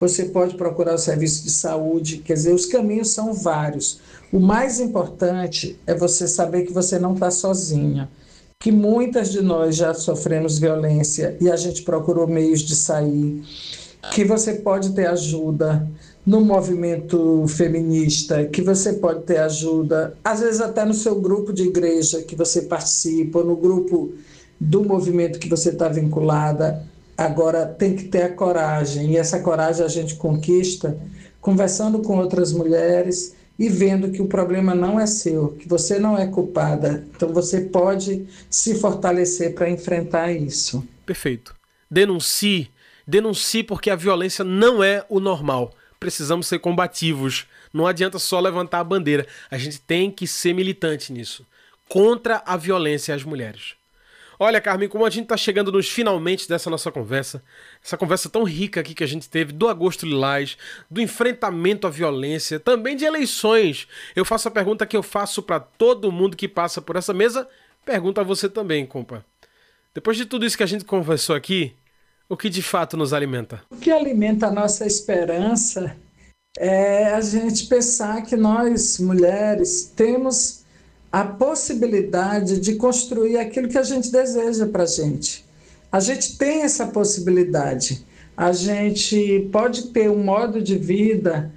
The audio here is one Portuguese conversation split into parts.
você pode procurar o serviço de saúde, quer dizer, os caminhos são vários. O mais importante é você saber que você não está sozinha, que muitas de nós já sofremos violência e a gente procurou meios de sair, que você pode ter ajuda no movimento feminista, que você pode ter ajuda, às vezes até no seu grupo de igreja que você participa, ou no grupo do movimento que você está vinculada. Agora, tem que ter a coragem, e essa coragem a gente conquista conversando com outras mulheres e vendo que o problema não é seu, que você não é culpada. Então, você pode se fortalecer para enfrentar isso. Perfeito. Denuncie. Denuncie, porque a violência não é o normal. Precisamos ser combativos. Não adianta só levantar a bandeira. A gente tem que ser militante nisso. Contra a violência às mulheres. Olha, Carmen, como a gente está chegando nos finalmente dessa nossa conversa, essa conversa tão rica aqui que a gente teve, do Agosto Lilás, do enfrentamento à violência, também de eleições. Eu faço a pergunta que eu faço para todo mundo que passa por essa mesa, pergunto a você também, compa. Depois de tudo isso que a gente conversou aqui, o que de fato nos alimenta? O que alimenta a nossa esperança é a gente pensar que nós, mulheres, temos a possibilidade de construir aquilo que a gente deseja para a gente. A gente tem essa possibilidade. A gente pode ter um modo de vida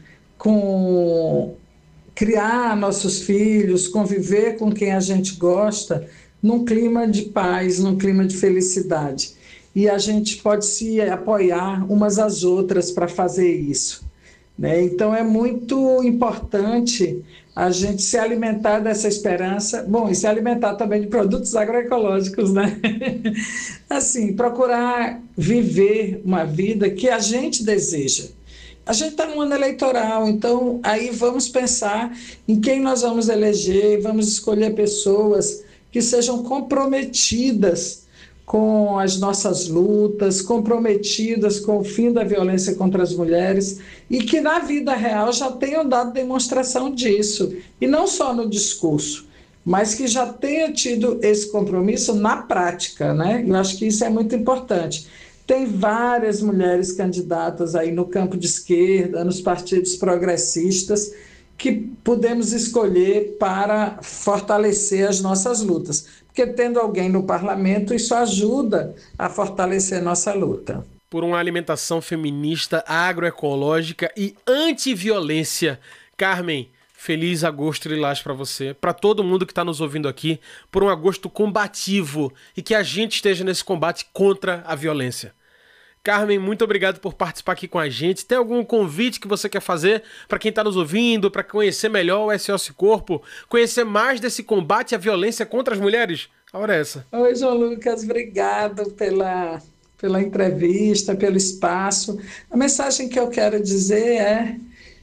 com criar nossos filhos, conviver com quem a gente gosta, num clima de paz, num clima de felicidade. E a gente pode se apoiar umas às outras para fazer isso, né? Então é muito importante a gente se alimentar dessa esperança, bom, e se alimentar também de produtos agroecológicos, né? Assim, procurar viver uma vida que a gente deseja. A gente está no ano eleitoral, então aí vamos pensar em quem nós vamos eleger, vamos escolher pessoas que sejam comprometidas com as nossas lutas, comprometidas com o fim da violência contra as mulheres e que na vida real já tenham dado demonstração disso, e não só no discurso, mas que já tenha tido esse compromisso na prática, né? Eu acho que isso é muito importante. Tem várias mulheres candidatas aí no campo de esquerda, nos partidos progressistas, que podemos escolher para fortalecer as nossas lutas. Porque tendo alguém no parlamento, isso ajuda a fortalecer nossa luta. Por uma alimentação feminista, agroecológica e antiviolência. Carmen, feliz Agosto Lilás para você, para todo mundo que está nos ouvindo aqui, por um agosto combativo e que a gente esteja nesse combate contra a violência. Carmen, muito obrigado por participar aqui com a gente. Tem algum convite que você quer fazer para quem está nos ouvindo, para conhecer melhor o SOS Corpo, conhecer mais desse combate à violência contra as mulheres? A hora é essa. Oi, João Lucas, obrigado pela entrevista, pelo espaço. A mensagem que eu quero dizer é: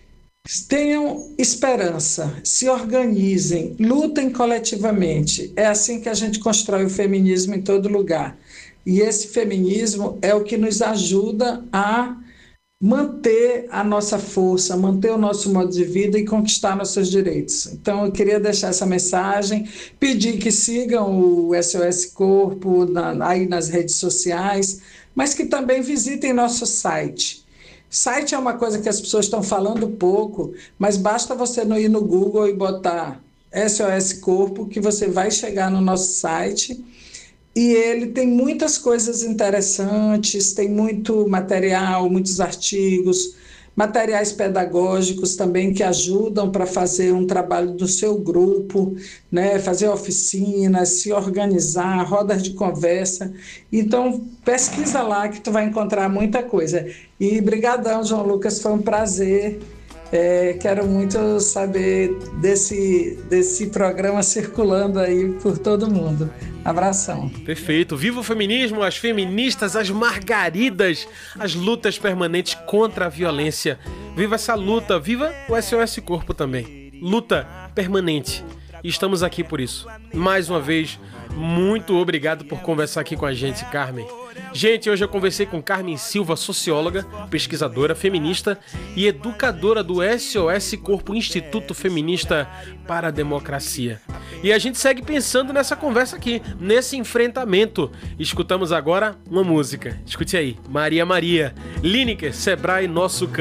tenham esperança, se organizem, lutem coletivamente. É assim que a gente constrói o feminismo em todo lugar. E esse feminismo é o que nos ajuda a manter a nossa força, manter o nosso modo de vida e conquistar nossos direitos. Então, eu queria deixar essa mensagem, pedir que sigam o SOS Corpo aí nas redes sociais, mas que também visitem nosso site. Site é uma coisa que as pessoas estão falando pouco, mas basta você não ir no Google e botar SOS Corpo, que você vai chegar no nosso site. E ele tem muitas coisas interessantes, tem muito material, muitos artigos, materiais pedagógicos também que ajudam para fazer um trabalho do seu grupo, né? Fazer oficinas, se organizar, rodas de conversa. Então, pesquisa lá que tu vai encontrar muita coisa. E brigadão, João Lucas, foi um prazer. Quero muito saber desse programa circulando aí por todo mundo. Abração. Perfeito. Viva o feminismo, as feministas, as margaridas, as lutas permanentes contra a violência. Viva essa luta, viva o SOS Corpo também. Luta permanente. E estamos aqui por isso. Mais uma vez, muito obrigado por conversar aqui com a gente, Carmen. Gente, hoje eu conversei com Carmen Silva, socióloga, pesquisadora, feminista e educadora do SOS Corpo, Instituto Feminista para a Democracia. E a gente segue pensando nessa conversa aqui, nesse enfrentamento. Escutamos agora uma música. Escute aí, Maria Maria, Lineker, Sebrae, Nosso Campo.